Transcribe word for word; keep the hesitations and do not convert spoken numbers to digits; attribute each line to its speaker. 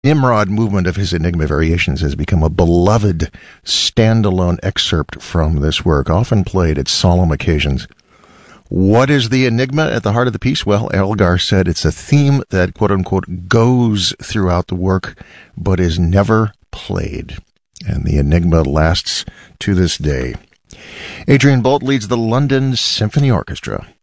Speaker 1: Nimrod movement of his Enigma Variations has become a beloved standalone excerpt from this work, often played at solemn occasions. What is the enigma at the heart of the piece? Well, Elgar said it's a theme that, quote-unquote, goes throughout the work, but is never played. And the enigma lasts to this day. Adrian Boult leads the London Symphony Orchestra.